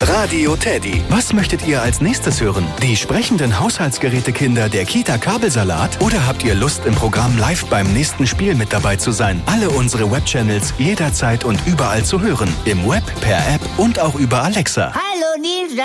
Radio Teddy. Was möchtet ihr als nächstes hören? Die sprechenden Haushaltsgerätekinder der Kita Kabelsalat? Oder habt ihr Lust, im Programm live beim nächsten Spiel mit dabei zu sein? Alle unsere Webchannels jederzeit und überall zu hören. Im Web, per App und auch über Alexa. Hallo Nils.